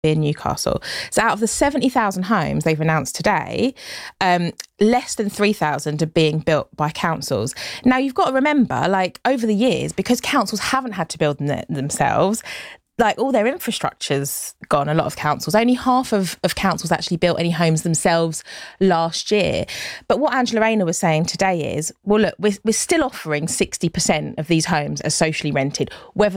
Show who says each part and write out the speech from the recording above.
Speaker 1: in Newcastle. So out of the 70,000 homes they've announced today, less than 3,000 are being built by councils. Now, you've got to remember, like, over the years, because councils haven't had to build them themselves, like, all their infrastructure's gone. A lot of councils, only half of councils actually built any homes themselves last year. But what Angela Rayner was saying today is, well, look, we're still offering 60% of these homes as socially rented, whether